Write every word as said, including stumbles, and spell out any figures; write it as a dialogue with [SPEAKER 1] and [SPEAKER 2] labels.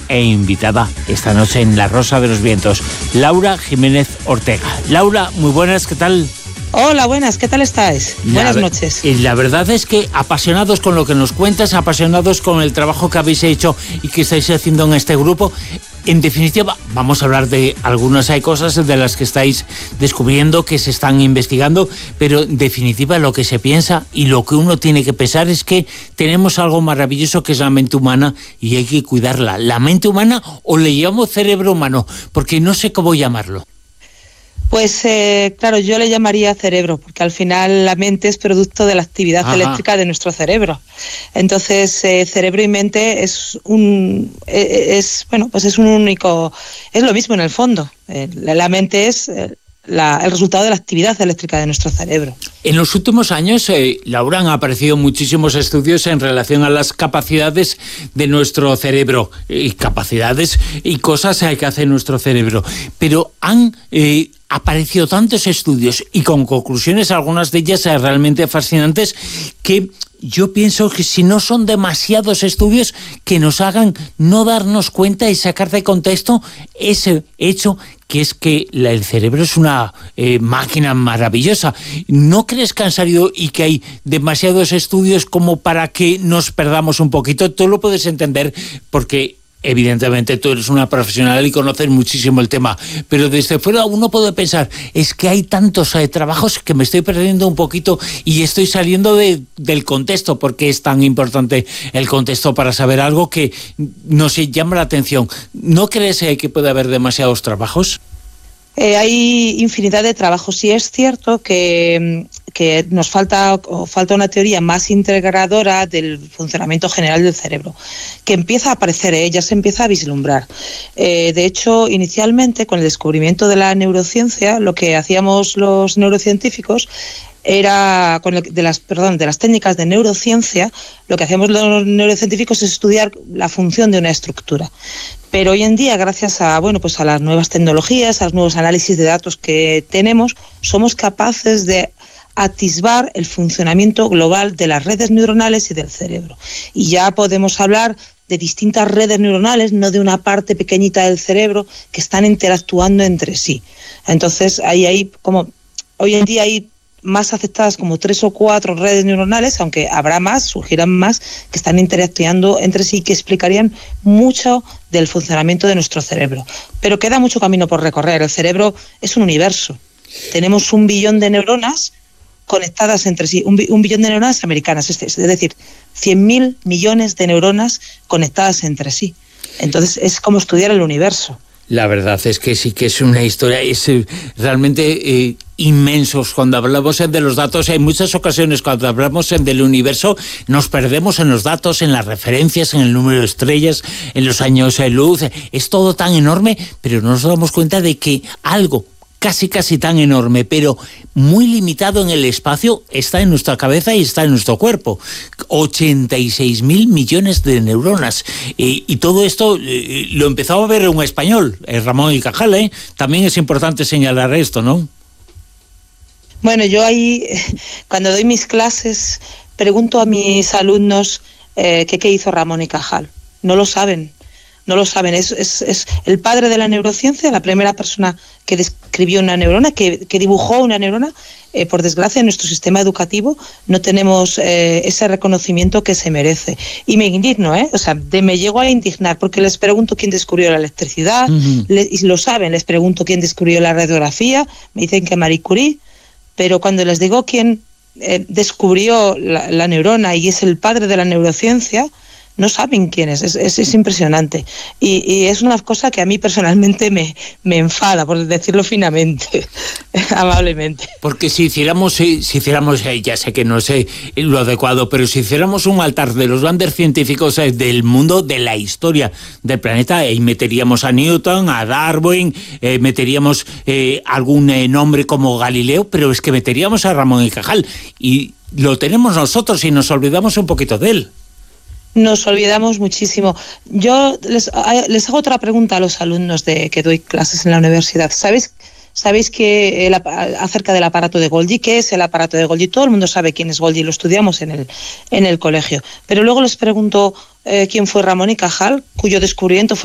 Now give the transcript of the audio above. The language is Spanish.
[SPEAKER 1] e invitada esta noche en La Rosa de los Vientos, Laura Jiménez Ortega. Laura, muy buenas, ¿qué tal?
[SPEAKER 2] Hola, buenas, ¿qué tal estáis?
[SPEAKER 1] La,
[SPEAKER 2] buenas noches.
[SPEAKER 1] La verdad es que apasionados con lo que nos cuentas, apasionados con el trabajo que habéis hecho y que estáis haciendo en este grupo. En definitiva, vamos a hablar de algunas hay cosas de las que estáis descubriendo, que se están investigando, pero en definitiva lo que se piensa y lo que uno tiene que pensar es que tenemos algo maravilloso que es la mente humana y hay que cuidarla. La mente humana, o le llamo cerebro humano, porque no sé cómo llamarlo.
[SPEAKER 2] Pues eh, claro, yo le llamaría cerebro, porque al final la mente es producto de la actividad Ajá. eléctrica de nuestro cerebro. Entonces, eh, cerebro y mente es un, es bueno, pues es un único, es lo mismo en el fondo. Eh, la mente es eh, la, el resultado de la actividad eléctrica de nuestro cerebro.
[SPEAKER 1] En los últimos años, eh, Laura, han aparecido muchísimos estudios en relación a las capacidades de nuestro cerebro, y capacidades y cosas que hace nuestro cerebro, pero han eh, aparecido tantos estudios y con conclusiones, algunas de ellas realmente fascinantes, que yo pienso que si no son demasiados estudios que nos hagan no darnos cuenta y sacar de contexto ese hecho que es que la, el cerebro es una eh, máquina maravillosa. ¿No crees que han salido y que hay demasiados estudios como para que nos perdamos un poquito? Tú lo puedes entender porque evidentemente tú eres una profesional y conoces muchísimo el tema, pero desde fuera uno puede pensar, es que hay tantos eh, trabajos que me estoy perdiendo un poquito y estoy saliendo de, del contexto, porque es tan importante el contexto para saber algo que nos llama la atención. ¿No crees eh, que puede haber demasiados trabajos?
[SPEAKER 2] Eh, hay infinidad de trabajos. Sí es cierto que, que nos falta, o falta una teoría más integradora del funcionamiento general del cerebro, que empieza a aparecer, ¿eh? Ya se empieza a vislumbrar. Eh, de hecho, inicialmente, con el descubrimiento de la neurociencia, lo que hacíamos los neurocientíficos era, con el, de las perdón, de las técnicas de neurociencia, lo que hacíamos los neurocientíficos es estudiar la función de una estructura. Pero hoy en día, gracias a bueno pues a las nuevas tecnologías, a los nuevos análisis de datos que tenemos, somos capaces de atisbar el funcionamiento global de las redes neuronales y del cerebro. Y ya podemos hablar de distintas redes neuronales, no de una parte pequeñita del cerebro, que están interactuando entre sí. Entonces, ahí hay como hoy en día hay más aceptadas como tres o cuatro redes neuronales, aunque habrá más, surgirán más, que están interactuando entre sí, que explicarían mucho del funcionamiento de nuestro cerebro. Pero queda mucho camino por recorrer. El cerebro es un universo. Tenemos un billón de neuronas conectadas entre sí, un, un billón de neuronas americanas, es, es decir, cien mil millones de neuronas conectadas entre sí. Entonces es como estudiar el universo.
[SPEAKER 1] La verdad es que sí que es una historia, es realmente eh, inmensos. Cuando hablamos de los datos, en muchas ocasiones cuando hablamos del universo nos perdemos en los datos, en las referencias, en el número de estrellas, en los años de luz. Es todo tan enorme, pero no nos damos cuenta de que algo casi casi tan enorme, pero muy limitado en el espacio, está en nuestra cabeza y está en nuestro cuerpo. ochenta y seis mil millones de neuronas. Eh, y todo esto eh, lo empezó a ver un español, eh, Ramón y Cajal, ¿eh? También es importante señalar esto, ¿no?
[SPEAKER 2] Bueno, yo ahí, cuando doy mis clases, pregunto a mis alumnos eh, que qué hizo Ramón y Cajal. No lo saben. No lo saben, es, es, es el padre de la neurociencia, la primera persona que describió una neurona, que, que dibujó una neurona. Eh, por desgracia, en nuestro sistema educativo no tenemos eh, ese reconocimiento que se merece. Y me indigno, ¿eh? O sea, de, me llego a indignar, porque les pregunto quién descubrió la electricidad, uh-huh. le, y lo saben, les pregunto quién descubrió la radiografía, me dicen que Marie Curie, pero cuando les digo quién eh, descubrió la, la neurona y es el padre de la neurociencia, no saben quién es, es, es, es impresionante. Y, y es una cosa que a mí personalmente me, me enfada, por decirlo finamente, amablemente.
[SPEAKER 1] Porque si hiciéramos, si, si hiciéramos, ya sé que no sé lo adecuado, pero si hiciéramos un altar de los grandes científicos del mundo, de la historia del planeta, ahí meteríamos a Newton, a Darwin, eh, meteríamos eh, algún eh, nombre como Galileo, pero es que meteríamos a Ramón y Cajal. Y lo tenemos nosotros y nos olvidamos un poquito de él.
[SPEAKER 2] Nos olvidamos muchísimo. Yo les, les hago otra pregunta a los alumnos de que doy clases en la universidad. ¿Sabéis, sabéis que el, acerca del aparato de Golgi? ¿Qué es el aparato de Golgi? Todo el mundo sabe quién es Golgi, lo estudiamos en el, en el colegio. Pero luego les pregunto eh, quién fue Ramón y Cajal, cuyo descubrimiento fue